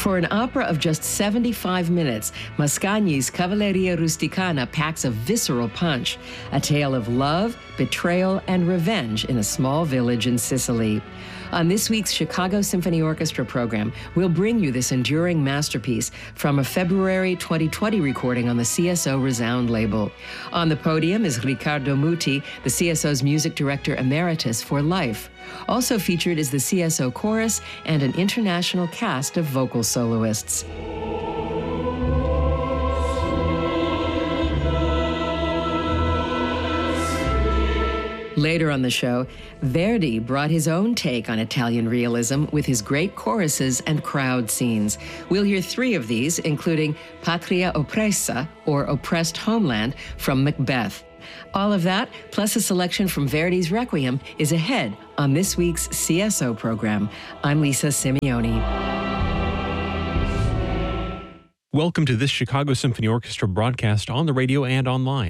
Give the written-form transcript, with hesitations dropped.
For an opera of just 75 minutes, Mascagni's Cavalleria Rusticana packs a visceral punch, a tale of love, betrayal, and revenge in a small village in Sicily. On this week's Chicago Symphony Orchestra program, we'll bring you this enduring masterpiece from a February 2020 recording on the CSO Resound label. On the podium is Riccardo Muti, the CSO's music director emeritus for life. Also featured is the CSO chorus and an international cast of vocal soloists. Later on the show, Verdi brought his own take on Italian realism with his great choruses and crowd scenes. We'll hear 3 of these, including Patria Oppressa, or Oppressed Homeland, from Macbeth. All of that, plus a selection from Verdi's Requiem, is ahead on this week's CSO program. I'm Lisa Simeoni. Welcome to this Chicago Symphony Orchestra broadcast on the radio and online.